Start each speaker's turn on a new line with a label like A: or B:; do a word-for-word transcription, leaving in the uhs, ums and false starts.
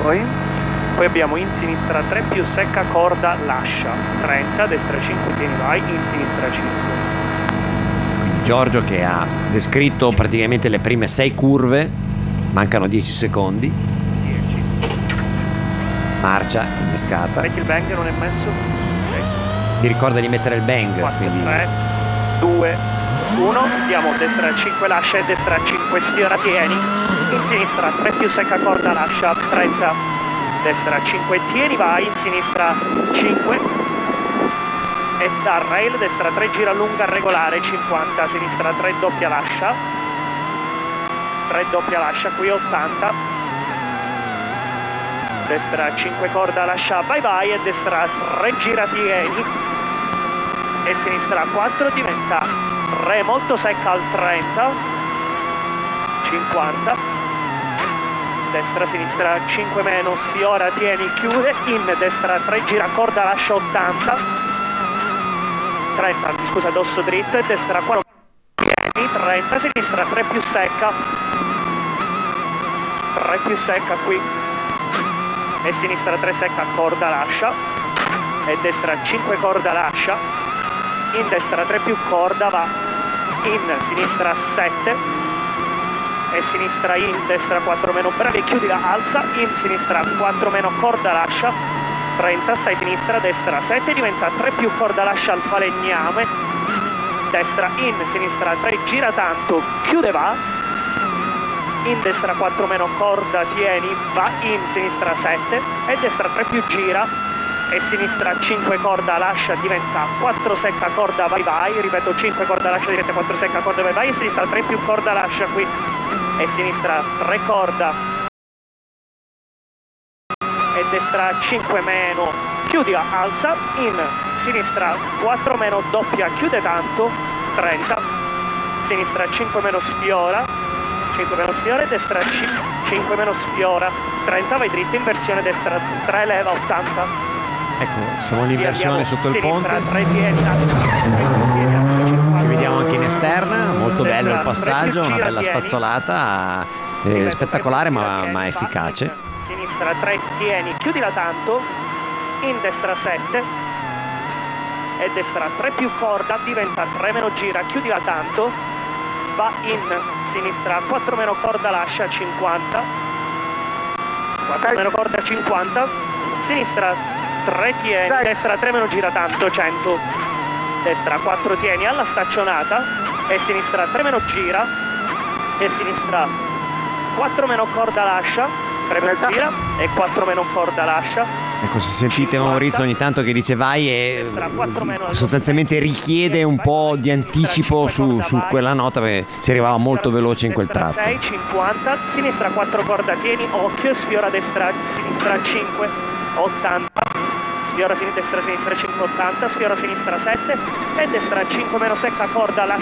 A: Poi? Poi abbiamo in sinistra tre più secca, corda, lascia, trenta, destra cinque, tieni, vai, in sinistra cinque.
B: Giorgio che ha descritto praticamente le prime sei curve, mancano dieci secondi.
A: dieci.
B: Marcia, innescata.
A: Metti il bang, non è messo? Okay.
B: Mi ricorda di mettere il bang.
A: quattro,
B: quindi...
A: tre, due, uno, andiamo, destra cinque, lascia e destra cinque, sfiora, tieni, in sinistra tre più secca, corda, lascia, trenta, destra cinque, tieni, vai, in sinistra cinque, e da rail, destra tre, gira lunga, regolare, cinquanta, sinistra tre, doppia lascia, tre doppia lascia, qui ottanta, destra cinque, corda, lascia, vai vai, e destra tre, gira, tieni, e sinistra quattro, diventa tre, molto secca al trenta, cinquanta, destra sinistra cinque meno, sfiora, tieni, chiude, in destra tre, gira, corda, lascia, ottanta, trenta, scusa, dosso dritto, e destra quattro, tieni, trenta, sinistra tre più secca, tre più secca qui, e sinistra tre secca, corda, lascia, e destra cinque, corda, lascia, in destra tre più corda, va, in sinistra sette, e sinistra in, destra quattro meno, bravi, chiudi la alza, in sinistra quattro meno, corda, lascia, trenta, stai sinistra, destra sette, diventa tre più corda, lascia al falegname, destra in, sinistra tre, gira tanto, chiude, va, in destra quattro meno, corda, tieni, va, in sinistra sette, e destra tre più gira, e sinistra cinque, corda, lascia, diventa quattro secca, corda, vai vai, ripeto cinque, corda, lascia, diventa quattro secca, corda, vai vai, e sinistra tre più corda, lascia qui, e sinistra tre, corda, e destra cinque meno, chiudi, alza, in sinistra quattro meno, doppia, chiude tanto, trenta, sinistra cinque meno, sfiora, cinque meno sfiora, e destra cinque meno, sfiora, trenta, vai dritto, inversione, destra tre, leva, ottanta.
B: Ecco, siamo all'inversione sotto il ponte.
A: tre, tieni,
B: che vediamo anche in esterna, molto bello il passaggio, una bella spazzolata, eh, spettacolare ma, ma efficace.
A: Sinistra tre, tieni, chiudila tanto, in destra sette, e destra tre più corda, diventa tre meno, gira, chiudila tanto, va in sinistra quattro meno, corda, lascia, cinquanta, quattro meno, corda, cinquanta, sinistra tre, tieni, dai, destra tre meno, gira tanto, cento, destra quattro, tieni alla staccionata, e sinistra tre meno, gira, e sinistra quattro meno, corda, lascia, tre meno, gira, e quattro meno, corda, lascia.
B: Ecco, se sentite cinquanta, Maurizio ogni tanto che dice vai, e sostanzialmente richiede un po' di anticipo su, su quella nota, perché si arrivava molto veloce in quel tratto.
A: sei, cinquanta, sinistra quattro, corda, tieni, occhio, sfiora, destra, sinistra cinque, ottanta, sfiora sinistra, destra, sinistra cinque, ottanta, sfiora sinistra sette, e destra cinque meno, secca, corda, lascia.